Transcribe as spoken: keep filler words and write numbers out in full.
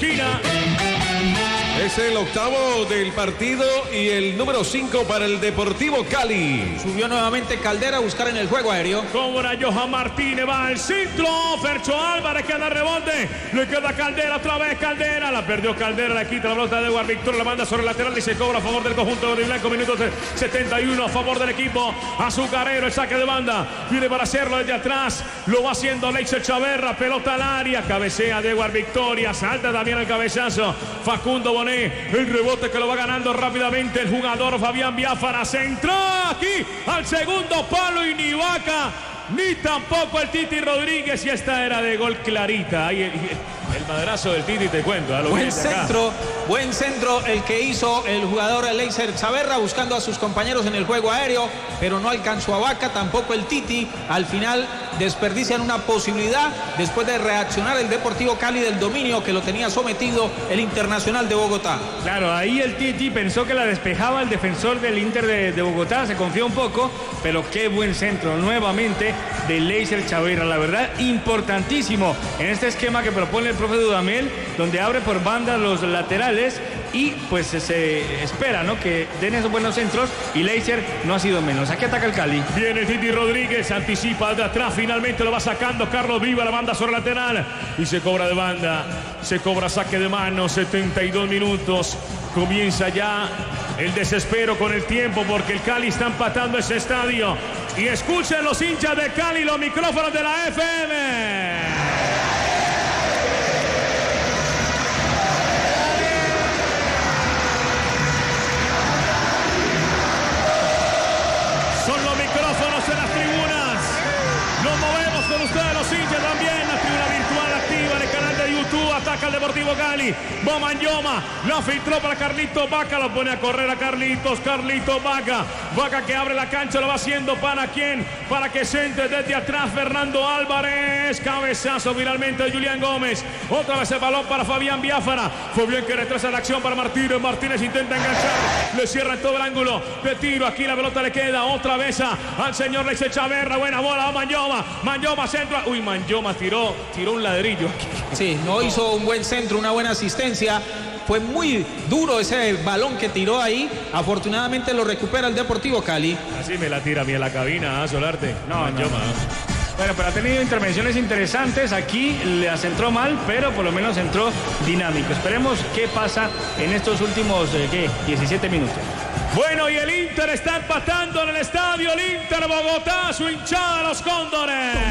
esquina. Es el octavo del partido y el número cinco para el Deportivo Cali. Subió nuevamente Caldera a buscar en el juego aéreo. Cobra Johan Martínez, va al centro. Fercho Álvarez queda rebote. Le queda Caldera, otra vez Caldera. La perdió Caldera, la quita la pelota de Edward Victoria. La manda sobre el lateral y se cobra a favor del conjunto de Blanco. Minutos setenta y uno a favor del equipo azucarero. El saque de banda. Viene para hacerlo desde atrás. Lo va haciendo Leiser Chaverra. Pelota al área. Cabecea de Edward Victoria. Salta también el cabezazo. Facundo Bonet. El rebote que lo va ganando rápidamente el jugador Fabián Biafara. Se entró aquí al segundo palo y ni Vaca ni tampoco el Titi Rodríguez. Y esta era de gol clarita. Ahí el, el madrazo del Titi, te cuento. ¿eh? Buen centro, buen centro el que hizo el jugador Leiser Chaverra buscando a sus compañeros en el juego aéreo, pero no alcanzó a Vaca, tampoco el Titi. Al final desperdician una posibilidad después de reaccionar el Deportivo Cali del dominio que lo tenía sometido el Internacional de Bogotá. Claro, ahí el Titi pensó que la despejaba el defensor del Inter de, de Bogotá, se confió un poco, pero qué buen centro nuevamente de Leiser Chaverra, la verdad importantísimo en este esquema que propone el profe Dudamel, donde abre por banda los laterales y pues se espera, ¿no?, que den esos buenos centros y Leiser no ha sido menos. Aquí ataca el Cali. Viene Titi Rodríguez, anticipa de atrás, finalmente lo va sacando Carlos Viva, la banda sobre lateral y se cobra de banda, se cobra saque de mano, setenta y dos minutos, comienza ya el desespero con el tiempo porque el Cali está empatando ese estadio y escuchen los hinchas de Cali los micrófonos de la F M. Ustedes los hinchas también, la tribuna virtual activa en el canal de YouTube. Ataca el Deportivo Cali. Va Manyoma, la filtró para Carlitos Vaca, lo pone a correr a Carlitos. Carlitos Vaca, Vaca que abre la cancha, lo va haciendo para quién, para que se entre desde atrás Fernando Álvarez. Cabezazo finalmente de Julián Gómez. Otra vez el balón para Fabián Biafara. Fabián que retrasa la acción para Martínez. Martínez intenta enganchar, le cierra en todo el ángulo de tiro. Aquí la pelota le queda otra vez a, al señor Leiser Chaverra. Buena bola a Manyoma. Manyoma centro. Uy, Manyoma tiró, tiró un ladrillo. Sí, no hizo un buen centro, una buena asistencia. Fue muy duro ese balón que tiró ahí. Afortunadamente lo recupera el Deportivo Cali. Así me la tira a mí en la cabina, ¿eh, Solarte? No, Manyoma. no. Bueno, pero ha tenido intervenciones interesantes. Aquí le centró mal, pero por lo menos entró dinámico. Esperemos qué pasa en estos últimos, eh, ¿qué? diecisiete minutos. Bueno, y el Inter está empatando en el estadio. El Inter Bogotá, su hinchada, los Cóndores.